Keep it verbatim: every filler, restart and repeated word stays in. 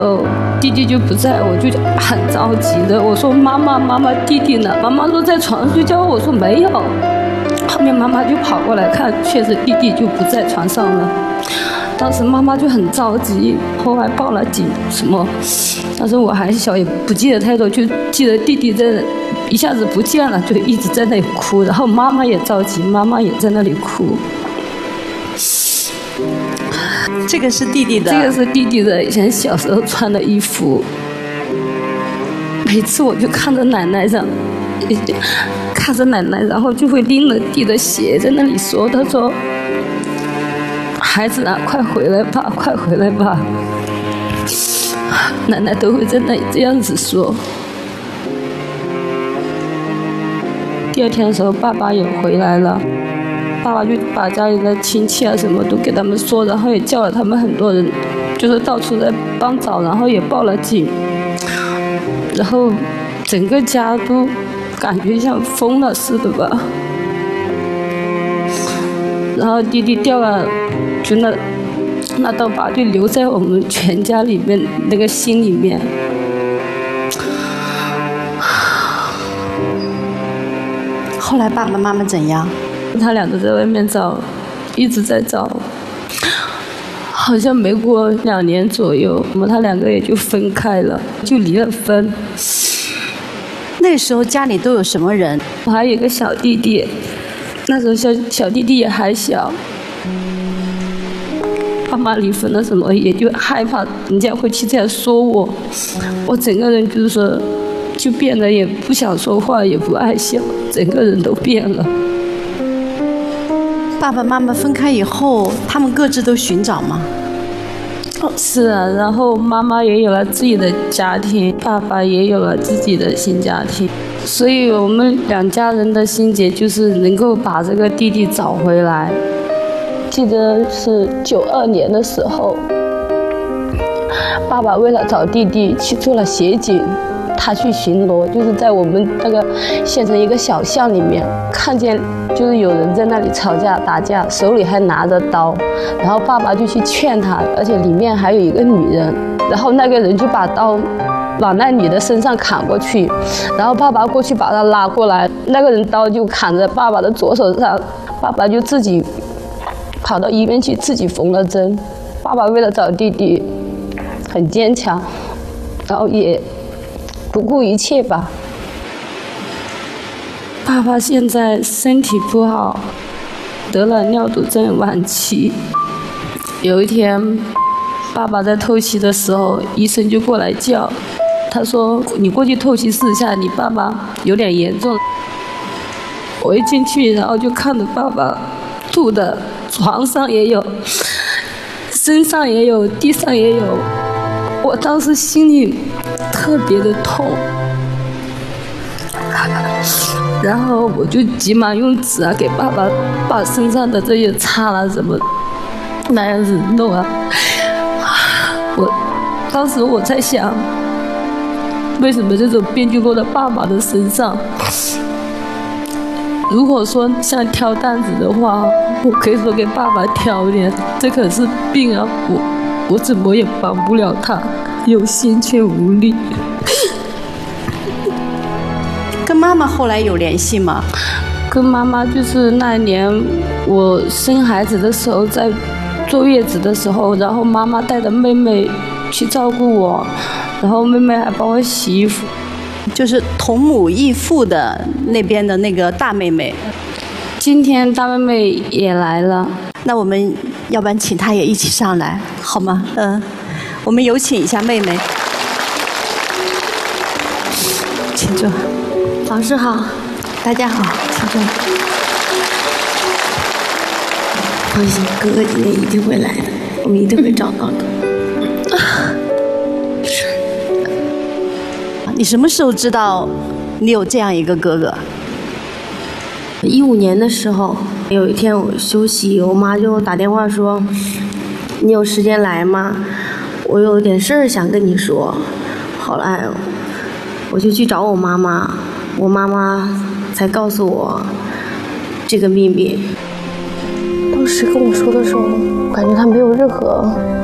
哦，弟弟就不在，我就很着急的。我说妈妈，妈妈，弟弟呢？妈妈说在床上睡觉。我说没有。后面妈妈就跑过来看，确实弟弟就不在床上了。当时妈妈就很着急，后来报了警什么。当时我还小，也不记得太多，就记得弟弟在一下子不见了，就一直在那里哭。然后妈妈也着急，妈妈也在那里哭。 这个是弟弟的， 这个是弟弟的以前小时候穿的衣服。每次我就看着奶奶这样，看着奶奶，然后就会拎着弟的鞋在那里说：“他说，孩子啊，快回来吧，快回来吧。”奶奶都会在那里这样子说。第二天的时候，爸爸也回来了。爸爸就把家里的亲戚啊什么都给他们说，然后也叫了他们很多人，就是到处在帮找，然后也报了警，然后整个家都感觉像疯了似的吧。然后弟弟掉了，就那那道疤就留在我们全家里面那个心里面。 后来爸爸妈妈怎样？ 他俩都在外面找，一直在找，好像没过两年左右，我们他两个也就分开了，就离了婚。 那时候家里都有什么人？ 我还有一个小弟弟，那时候小小弟弟也还小。爸妈离婚了什么，也就害怕人家会去这样说我，我整个人就是说，就变得也不想说话，也不爱笑，整个人都变了。 爸爸妈妈分开以后，他们各自都寻找吗？ 是啊，然后妈妈也有了自己的家庭，爸爸也有了自己的新家庭，所以我们两家人的心结就是能够把这个弟弟找回来。记得是九二年的时候，爸爸为了找弟弟去做了协警。他去巡逻，就是在我们那个县城一个小巷里面，看见就是有人在那里吵架打架，手里还拿着刀，然后爸爸就去劝他，而且里面还有一个女人，然后那个人就把刀往那女的身上砍过去，然后爸爸过去把他拉过来，那个人刀就砍在爸爸的左手上，爸爸就自己跑到医院去自己缝了针。爸爸为了找弟弟很坚强，然后也不顾一切吧。爸爸现在身体不好，得了尿毒症晚期。有一天，爸爸在透析的时候，医生就过来叫，他说：“你过去透析试一下，你爸爸有点严重。”我一进去，然后就看着爸爸吐的，床上也有，身上也有，地上也有。我当时心里特别的痛，然后我就急忙用纸啊给爸爸把身上的这些擦了什么那样子弄啊。我当时我在想，为什么这种病就落到爸爸的身上？如果说像挑担子的话，我可以说给爸爸挑点，这可是病啊，我我怎么也帮不了他，有心却无力。 跟妈妈后来有联系吗？ 跟妈妈就是那一年我生孩子的时候，在坐月子的时候，然后妈妈带着妹妹去照顾我，然后妹妹还帮我洗衣服， 就是同母异父的那边的那个大妹妹。 今天大妹妹也来了， 那我们要不然请她也一起上来好吗？嗯，我们有请一下妹妹，请坐。 老师好，大家好，请坐。放心，哥哥今天一定会来的，我们一定会找到的。 你什么时候知道你有这样一个哥哥？ 一五年的时候，有一天我休息，我妈就打电话说：“你有时间来吗？我有点事儿想跟你说。”后来我就去找我妈妈，我妈妈才告诉我这个秘密。当时跟我说的时候，感觉她没有任何